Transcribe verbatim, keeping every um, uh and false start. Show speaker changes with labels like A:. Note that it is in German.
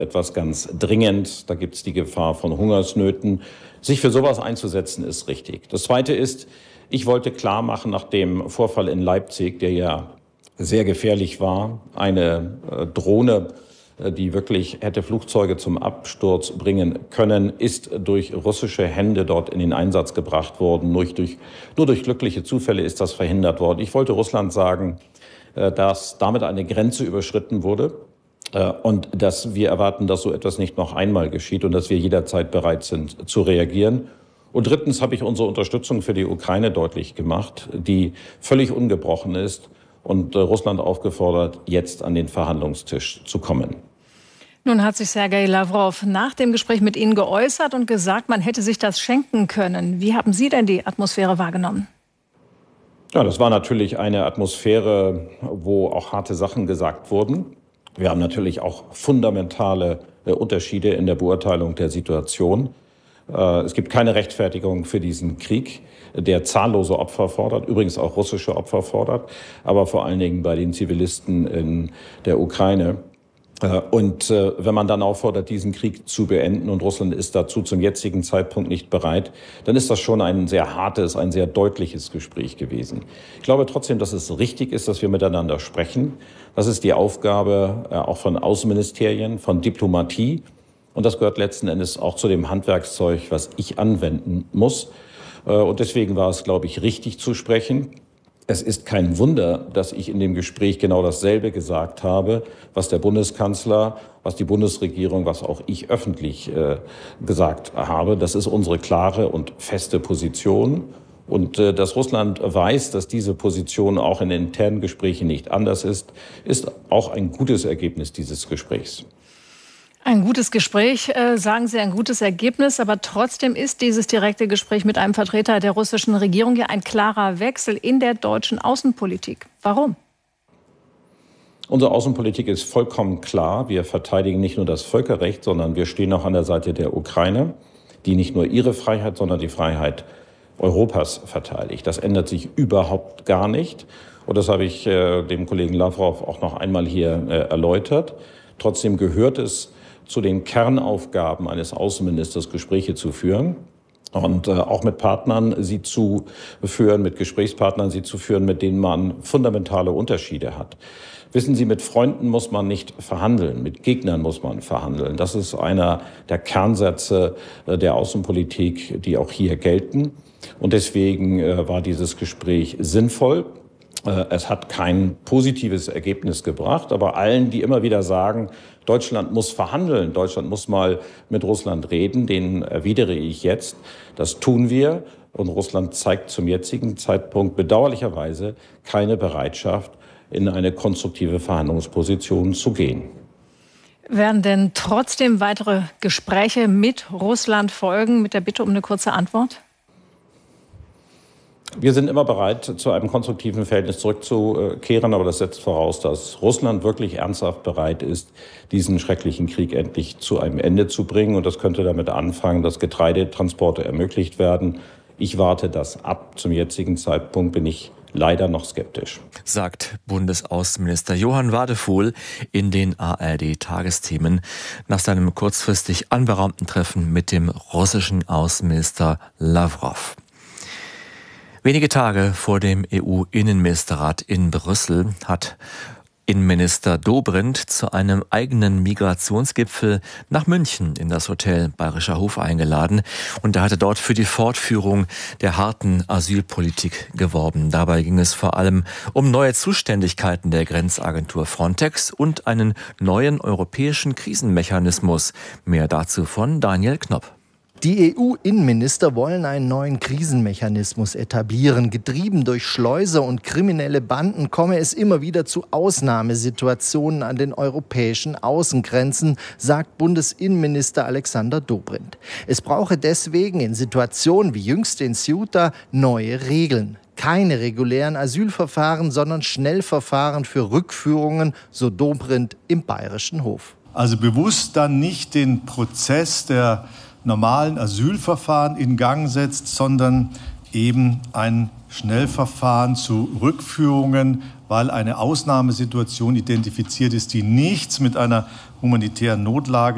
A: etwas ganz dringend. Da gibt es die Gefahr von Hungersnöten. Sich für sowas einzusetzen, ist richtig. Das Zweite ist, ich wollte klar machen, nach dem Vorfall in Leipzig, der ja sehr gefährlich war, eine äh, Drohne, äh, die wirklich hätte Flugzeuge zum Absturz bringen können, ist durch russische Hände dort in den Einsatz gebracht worden. Nur durch, nur durch glückliche Zufälle ist das verhindert worden. Ich wollte Russland sagen, äh, dass damit eine Grenze überschritten wurde. Und dass wir erwarten, dass so etwas nicht noch einmal geschieht und dass wir jederzeit bereit sind zu reagieren. Und drittens habe ich unsere Unterstützung für die Ukraine deutlich gemacht, die völlig ungebrochen ist und Russland aufgefordert, jetzt an den Verhandlungstisch zu kommen.
B: Nun hat sich Sergei Lawrow nach dem Gespräch mit Ihnen geäußert und gesagt, man hätte sich das schenken können. Wie haben Sie denn die Atmosphäre wahrgenommen?
A: Ja, das war natürlich eine Atmosphäre, wo auch harte Sachen gesagt wurden. Wir haben natürlich auch fundamentale äh, Unterschiede in der Beurteilung der Situation. Äh, es gibt keine Rechtfertigung für diesen Krieg, der zahllose Opfer fordert, übrigens auch russische Opfer fordert, aber vor allen Dingen bei den Zivilisten in der Ukraine. Äh, und äh, wenn man dann auffordert, diesen Krieg zu beenden und Russland ist dazu zum jetzigen Zeitpunkt nicht bereit, dann ist das schon ein sehr hartes, ein sehr deutliches Gespräch gewesen. Ich glaube trotzdem, dass es richtig ist, dass wir miteinander sprechen. Das ist die Aufgabe äh, auch von Außenministerien, von Diplomatie. Und das gehört letzten Endes auch zu dem Handwerkszeug, was ich anwenden muss. Äh, und deswegen war es, glaube ich, richtig zu sprechen. Es ist kein Wunder, dass ich in dem Gespräch genau dasselbe gesagt habe, was der Bundeskanzler, was die Bundesregierung, was auch ich öffentlich äh, gesagt habe. Das ist unsere klare und feste Position. Und äh, dass Russland weiß, dass diese Position auch in den internen Gesprächen nicht anders ist, ist auch ein gutes Ergebnis dieses Gesprächs.
B: Ein gutes Gespräch, äh, sagen Sie, ein gutes Ergebnis. Aber trotzdem ist dieses direkte Gespräch mit einem Vertreter der russischen Regierung ja ein klarer Wechsel in der deutschen Außenpolitik. Warum?
A: Unsere Außenpolitik ist vollkommen klar. Wir verteidigen nicht nur das Völkerrecht, sondern wir stehen auch an der Seite der Ukraine, die nicht nur ihre Freiheit, sondern die Freiheit Europas verteidigt. Das ändert sich überhaupt gar nicht. Und das habe ich äh, dem Kollegen Lawrow auch noch einmal hier äh, erläutert. Trotzdem gehört es zu den Kernaufgaben eines Außenministers, Gespräche zu führen und äh, auch mit Partnern sie zu führen, mit Gesprächspartnern sie zu führen, mit denen man fundamentale Unterschiede hat. Wissen Sie, mit Freunden muss man nicht verhandeln, mit Gegnern muss man verhandeln. Das ist einer der Kernsätze äh, der Außenpolitik, die auch hier gelten. Und deswegen äh, war dieses Gespräch sinnvoll. Äh, es hat kein positives Ergebnis gebracht, aber allen, die immer wieder sagen, Deutschland muss verhandeln, Deutschland muss mal mit Russland reden, denen erwidere ich jetzt, das tun wir. Und Russland zeigt zum jetzigen Zeitpunkt bedauerlicherweise keine Bereitschaft, in eine konstruktive Verhandlungsposition zu gehen.
B: Werden denn trotzdem weitere Gespräche mit Russland folgen? Mit der Bitte um eine kurze Antwort.
A: Wir sind immer bereit, zu einem konstruktiven Verhältnis zurückzukehren, aber das setzt voraus, dass Russland wirklich ernsthaft bereit ist, diesen schrecklichen Krieg endlich zu einem Ende zu bringen. Und das könnte damit anfangen, dass Getreidetransporte ermöglicht werden. Ich warte das ab. Zum jetzigen Zeitpunkt bin ich leider noch skeptisch.
C: Sagt Bundesaußenminister Johann Wadefuhl in den A R D-Tagesthemen nach seinem kurzfristig anberaumten Treffen mit dem russischen Außenminister Lawrow. Wenige Tage vor dem E U-Innenministerrat in Brüssel hat Innenminister Dobrindt zu einem eigenen Migrationsgipfel nach München in das Hotel Bayerischer Hof eingeladen. Und er hatte dort für die Fortführung der harten Asylpolitik geworben. Dabei ging es vor allem um neue Zuständigkeiten der Grenzagentur Frontex und einen neuen europäischen Krisenmechanismus. Mehr dazu von Daniel Knopp.
D: Die E U-Innenminister wollen einen neuen Krisenmechanismus etablieren. Getrieben durch Schleuser und kriminelle Banden komme es immer wieder zu Ausnahmesituationen an den europäischen Außengrenzen, sagt Bundesinnenminister Alexander Dobrindt. Es brauche deswegen in Situationen wie jüngst in Ceuta neue Regeln. Keine regulären Asylverfahren, sondern Schnellverfahren für Rückführungen, so Dobrindt im Bayerischen Hof.
E: Also bewusst dann nicht den Prozess der normalen Asylverfahren in Gang setzt, sondern eben ein Schnellverfahren zu Rückführungen, weil eine Ausnahmesituation identifiziert ist, die nichts mit einer humanitären Notlage